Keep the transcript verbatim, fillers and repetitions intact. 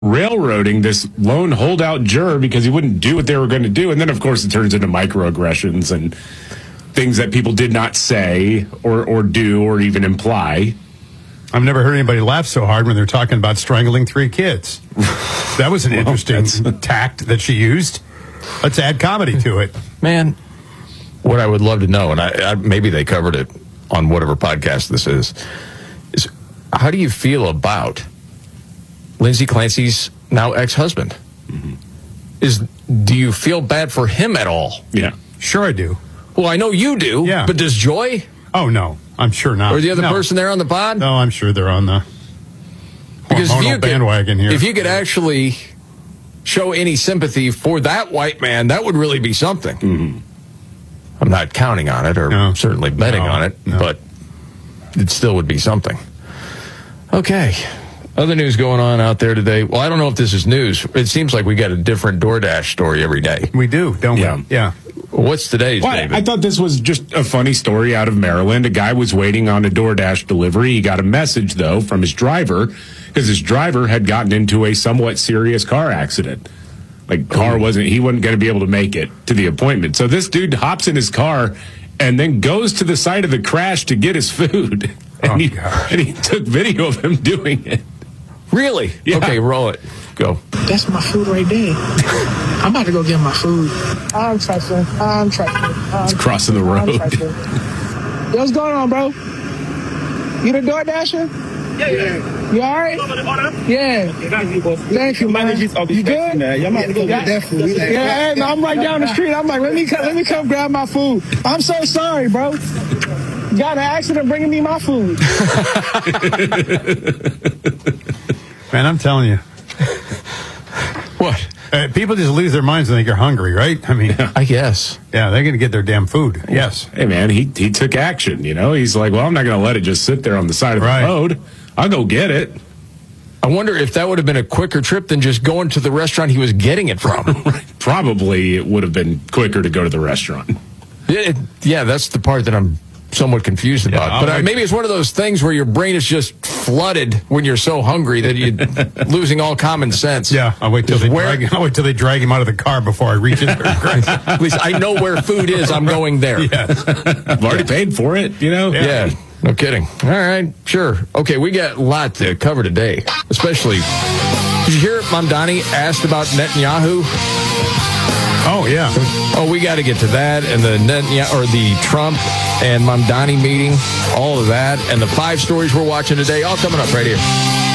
railroading this lone holdout juror because he wouldn't do what they were going to do. And then, of course, it turns into microaggressions and things that people did not say or, or do or even imply. I've never heard anybody laugh so hard when they're talking about strangling three kids. That was an well, interesting tact that she used. Let's add comedy to it. Man, what I would love to know, and I, I, maybe they covered it on whatever podcast this is, is how do you feel about Lindsay Clancy's now ex-husband? Mm-hmm. Is do you feel bad for him at all? Yeah, sure I do. Well, I know you do. Yeah, but does Joy? Oh no, I'm sure not. Or the other no. person there on the pod? No, I'm sure they're on the because if you bandwagon could, here. If you could actually show any sympathy for that white man, that would really be something. Mm-hmm. I'm not counting on it or no. certainly betting no. on it, no. but it still would be something. Okay. Other news going on out there today. Well, I don't know if this is news. It seems like we got a different DoorDash story every day. We do, don't yeah. we? Yeah. What's today's, well, David? I thought this was just a funny story out of Maryland. A guy was waiting on a DoorDash delivery. He got a message, though, from his driver because his driver had gotten into a somewhat serious car accident. Like, car wasn't, he wasn't going to be able to make it to the appointment. So this dude hops in his car and then goes to the site of the crash to get his food. And, oh, he, gosh. and he took video of him doing it. Really? Yeah. Okay, roll it. Go. That's my food right there. I'm about to go get my food. I'm trifling. I'm trifling. I'm it's crossing the road. Yo, what's going on, bro? You the door dasher? Yeah, yeah. You all right? Yeah. Thank you, man. You good? Yeah, yeah, hey, no, I'm right down the street. I'm like, let me come, let me come grab my food. I'm so sorry, bro. Got an accident bringing me my food. Man, I'm telling you. What? Uh, people just lose their minds when they get hungry, right? I mean, I guess. Yeah, they're going to get their damn food. Yes. Hey, man, he he took action, you know? He's like, well, I'm not going to let it just sit there on the side of right. the road. I'll go get it. I wonder if that would have been a quicker trip than just going to the restaurant he was getting it from. Probably it would have been quicker to go to the restaurant. It, yeah, that's the part that I'm somewhat confused about. Yeah, but uh, maybe it's one of those things where your brain is just flooded when you're so hungry that you're losing all common sense. Yeah, I'll wait till they where, drag, I'll wait till they drag him out of the car before I reach in there. At least I know where food is. I'm going there. Yes. I've already paid for it, you know? Yeah. yeah, no kidding. All right, sure. Okay, we got a lot to cover today, especially, did you hear Mamdani asked about Netanyahu? Oh, yeah. Oh, we got to get to that and the Netanyahu, or the Trump and Mamdani meeting, all of that, and the five stories we're watching today, all coming up right here.